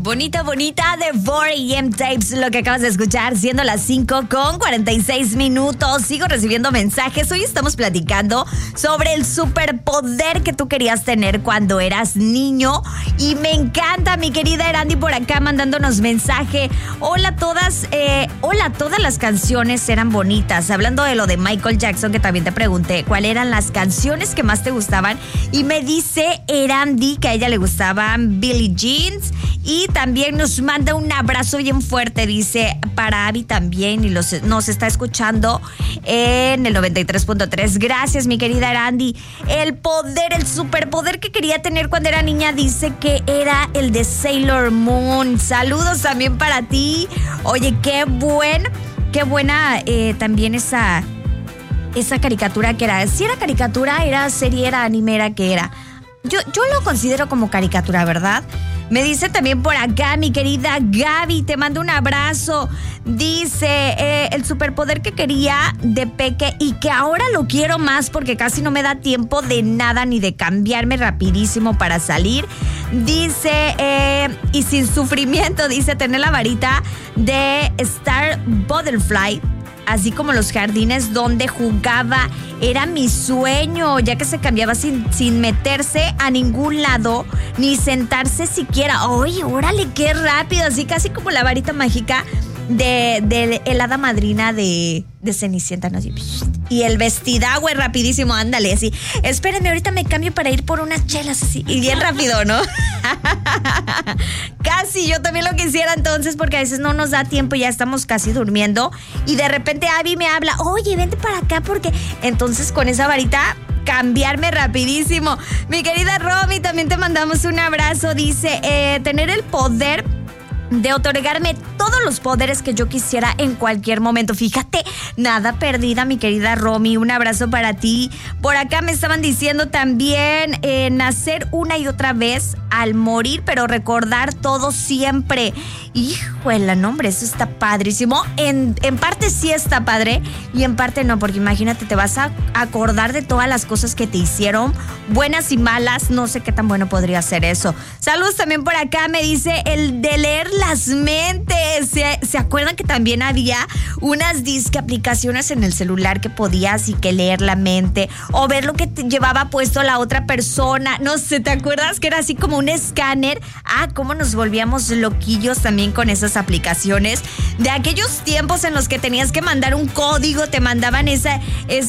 Bonita de 4AM Tapes, lo que acabas de escuchar, siendo las 5:46. Sigo recibiendo mensajes. Hoy estamos platicando sobre el superpoder que tú querías tener cuando eras niño. Y me encanta, mi querida Erandi por acá mandándonos mensaje. Hola, todas las canciones eran bonitas. Hablando de lo de Michael Jackson, que también te pregunté cuáles eran las canciones que más te gustaban. Y me dice Erandi que a ella le gustaban Billie Jeans. Y también nos manda un abrazo bien fuerte, dice, para Abby también, y nos está escuchando en el 93.3. Gracias, mi querida Erandi. El superpoder que quería tener cuando era niña, dice que era el de Sailor Moon. Saludos también para ti. Oye, qué buena también esa caricatura que era. Si era caricatura, era serie, era anime, era que era. Yo lo considero como caricatura, ¿verdad? Me dice también por acá mi querida Gaby, te mando un abrazo. Dice, el superpoder que quería de peque y que ahora lo quiero más porque casi no me da tiempo de nada ni de cambiarme rapidísimo para salir. Dice, y sin sufrimiento, dice, tener la varita de Star Butterfly, así como los jardines donde jugaba. Era mi sueño, ya que se cambiaba sin meterse a ningún lado, ni sentarse siquiera. Oye, órale, qué rápido, así casi como la varita mágica de el hada madrina de Cenicienta, ¿no? Y el vestidagüe rapidísimo, ándale, así. Espérenme, ahorita me cambio para ir por unas chelas, así. Y bien rápido, ¿no? Casi, yo también lo quisiera entonces, porque a veces no nos da tiempo, ya estamos casi durmiendo. Y de repente Abby me habla, oye, vente para acá, porque entonces con esa varita cambiarme rapidísimo. Mi querida Romy, también te mandamos un abrazo. Dice, tener el poder de otorgarme todos los poderes que yo quisiera en cualquier momento. Fíjate, nada perdida, mi querida Romy. Un abrazo para ti. Por acá me estaban diciendo también nacer una y otra vez al morir, pero recordar todo siempre. Híjole, no, hombre, eso está padrísimo. En parte sí está padre y en parte no, porque imagínate, te vas a acordar de todas las cosas que te hicieron, buenas y malas. No sé qué tan bueno podría ser eso. Saludos también por acá, me dice el de leer las mentes. ¿Se acuerdan que también había unas aplicaciones en el celular que podías y que leer la mente o ver lo que te llevaba puesto la otra persona? No sé, ¿te acuerdas que era así como un escáner? Cómo nos volvíamos loquillos también con esas aplicaciones de aquellos tiempos en los que tenías que mandar un código, te mandaban ese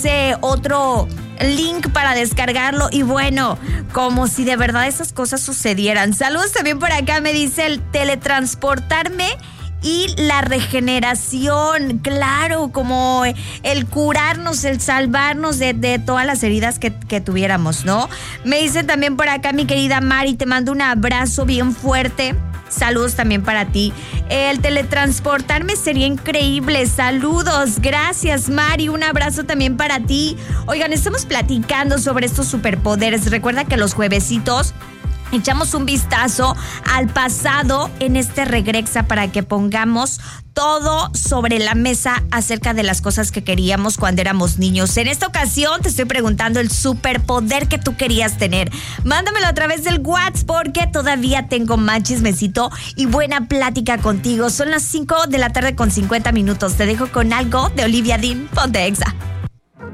otro link para descargarlo y bueno, como si de verdad esas cosas sucedieran. Saludos también por acá, me dice el teletransportarme y la regeneración, claro, como el curarnos, el salvarnos de todas las heridas que tuviéramos, ¿no? Me dice también por acá mi querida Mari, te mando un abrazo bien fuerte. Saludos también para ti. El teletransportarme sería increíble. Saludos. Gracias, Mari. Un abrazo también para ti. Oigan, estamos platicando sobre estos superpoderes. Recuerda que los juevesitos echamos un vistazo al pasado en este Regrexa para que pongamos todo sobre la mesa acerca de las cosas que queríamos cuando éramos niños. En esta ocasión te estoy preguntando el superpoder que tú querías tener. Mándamelo a través del WhatsApp porque todavía tengo más chismecito y buena plática contigo. Son las 5:50 p.m. Te dejo con algo de Olivia Dean. Ponte Exa.